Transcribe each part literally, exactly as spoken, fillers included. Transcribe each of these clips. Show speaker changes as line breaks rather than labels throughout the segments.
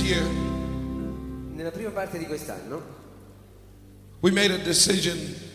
year,
nella prima parte di quest'anno,
we made a decision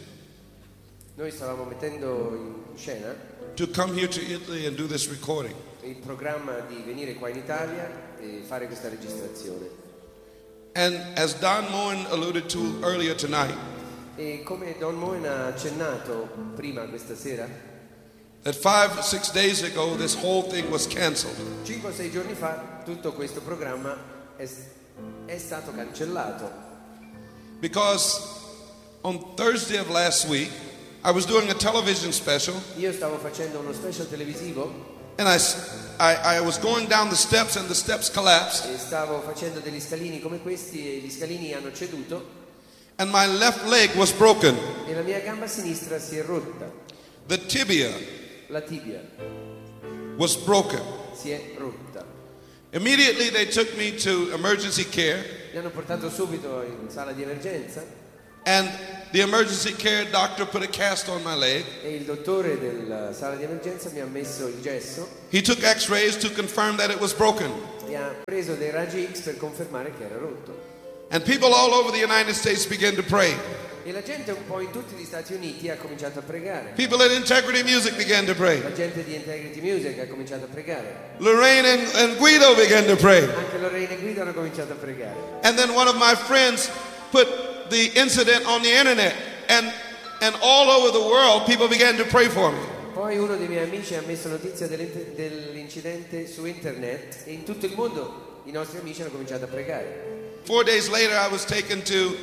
noi stavamo mettendo in scena
to come here to Italy and do this recording.
il programma di venire qua in Italia e fare questa registrazione.
And as Don Moen alluded to earlier tonight,
E come Don Moen ha accennato prima questa sera,
that five, six days ago, this whole thing was canceled.
cinque o sei giorni fa tutto questo programma è, è stato cancellato.
Because on Thursday of last week, I was doing a television special,
Io stavo facendo uno special televisivo
and I, s- I- I was going down the steps, and the steps collapsed,
e stavo facendo degli scalini come questi e gli scalini hanno ceduto
and my left leg was broken.
e la mia gamba sinistra si è rotta.
The tibia
La tibia
was broken.
si è rotta.
Immediately, they took me to emergency care,
Mi hanno portato subito in sala di emergenza
and the emergency care doctor put a cast on my leg.
e il dottore della sala di emergenza mi ha messo il gesso
He took x-rays to confirm that it was broken.
e ha preso dei raggi X per confermare che era rotto.
And people all over the United States began to pray.
E la gente un po' in tutti gli Stati Uniti ha cominciato a pregare.
People at Integrity Music began to pray.
La gente di Integrity Music ha cominciato a pregare.
Lorraine and, and Guido began to pray.
Anche Lorraine e Guido hanno cominciato a pregare.
And then one of my friends put the incident on the internet, and and all over the world people began to pray for me.
Poi uno dei miei amici ha messo notizia dell'in- dell'incidente su internet e in tutto il mondo i nostri amici hanno cominciato a pregare.
Four days later, I was taken to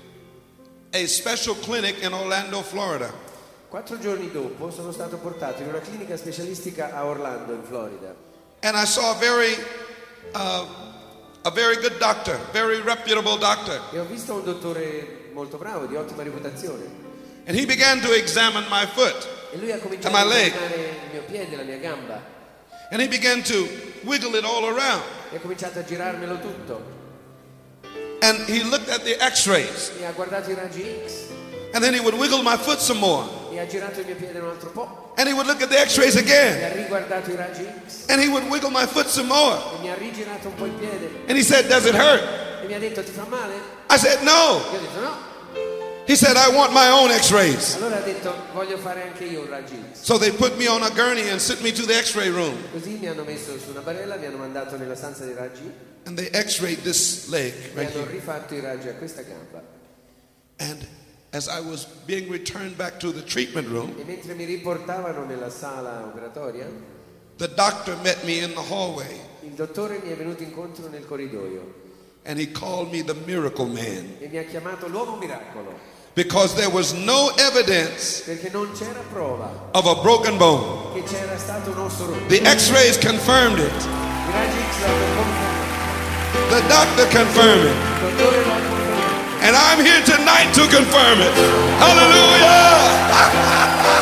a special clinic in Orlando, Florida.
Quattro giorni dopo sono stato portato in una clinica specialistica a Orlando, in Florida.
And I saw a very, uh, a very good doctor, very reputable doctor.
E ho visto un dottore molto bravo, di ottima reputazione.
And he began to examine my foot.
E lui ha cominciato
My
a
leg.
esaminare il mio piede, la mia gamba.
And he began to wiggle it all around.
E ha cominciato a girarmelo tutto.
And he looked at the x-rays.
E ha guardato i raggi X.
And then he would wiggle my foot some more.
E ha girato il mio piede un altro po'.
And he would look at the x-rays
E
again.
ha riguardato i raggi X.
And he would wiggle my foot some more.
E mi ha rigirato un po' il piede.
And he said, "Does it hurt?"
E mi ha detto: ti fa male?
I said, "No."
Io ho detto no.
He said, "I want my own x-rays."
Allora ha detto: voglio fare anche io un raggi X.
So they put me on a gurney and sent me to the x-ray room.
Così mi hanno messo su una barella, mi hanno mandato nella stanza dei raggi
And they x-rayed this leg
e
right
hanno
here.
rifatto i raggi a questa gamba.
And as I was being returned back to the treatment room,
E mentre mi riportavano nella sala operatoria,
the doctor met me in the hallway.
il dottore mi è venuto incontro nel corridoio
And he called me the miracle man.
e mi ha chiamato l'uomo miracolo,
Because there was no evidence
perché non c'era prova
of a broken bone.
che c'era stato un osso rotto.
The x-rays confirmed it.
I raggi X l'hanno confermato,
The doctor confirmed it.
il dottore lo ha confermato.
And I'm here tonight to confirm it. Hallelujah!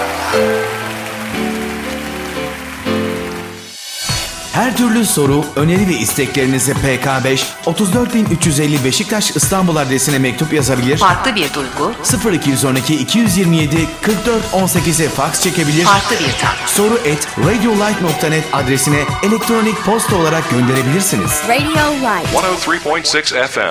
Her türlü soru, öneri ve isteklerinizi P K beş otuz dört bin üç yüz elli Beşiktaş İstanbul adresine mektup yazabilir.
Farklı bir duygu,
sıfır iki on iki iki yüz yirmi yedi kırk dört on sekize faks çekebilir.
farklı bir tat.
Soru et radiolight nokta net adresine elektronik posta olarak gönderebilirsiniz.
Radio Light.
one oh three point six F M.